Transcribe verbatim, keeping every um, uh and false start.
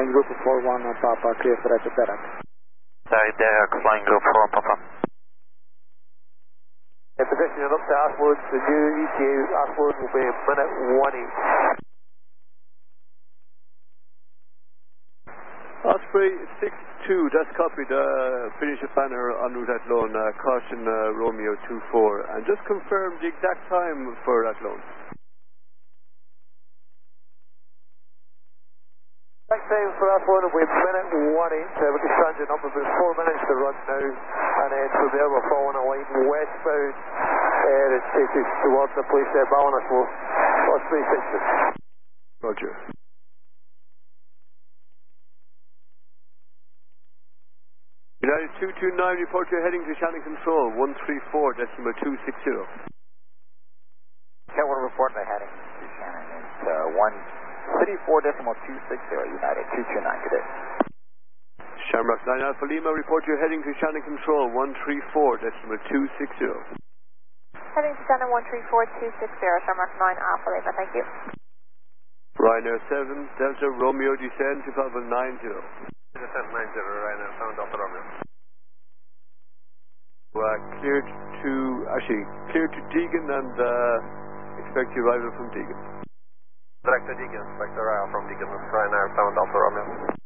flying group four one on Papa, clear for Echo Perak. Sorry, Derek, flying group four on Papa. In position up to Ashwood, the new E T A Ashwood will be a minute one eight. Osprey six two, that's copied. Uh, finish a banner en route Athlone, uh, caution uh, Romeo two four, and just confirm the exact time for Athlone. Next time for Athlone will be a minute one eight. Uh, we can stand your number, there's four minutes to run now, and then from there we're following a line westbound. Uh, it takes us towards the place there, Ballinasloe. Osprey six two. Roger. United two two nine, report you're heading to Shannon Control, one three four decimal two six zero. Okay, we'll report the heading to Shannon. It's uh, one three four decimal two six zero, United two two nine, good day. Shamrock nine Alpha Lima, report you're heading to Shannon Control, one three four decimal two six zero. Heading to Shannon one three four two six zero, Shamrock nine Alpha Lima, thank you. Ryanair seven, Delta Romeo descend to level nine zero. Descent nine zero, Ryanair seven Delta Romeo. Uh, cleared to, actually, cleared to Deegan and uh, expect your arrival from Deegan. Direct to Deegan, expect arrival from Deegan, Ryanair seven Delta Romeo.